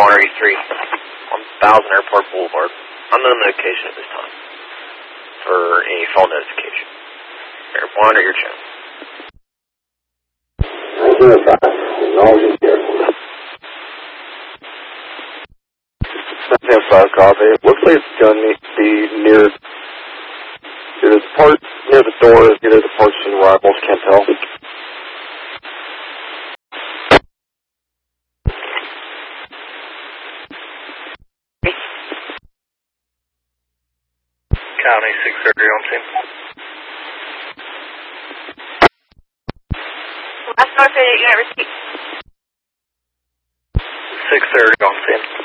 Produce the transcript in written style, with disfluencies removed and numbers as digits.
Airborne RE3, 1000 Airport Boulevard. Unknown location at this time for any fall notification. Airborne or your channel. 905, acknowledging the airport. 905, copy. Looks like it's going to be near the door, near the parts and arrivals, can't tell. County 630 on scene. Last North 88 unit receipt. 630 on scene.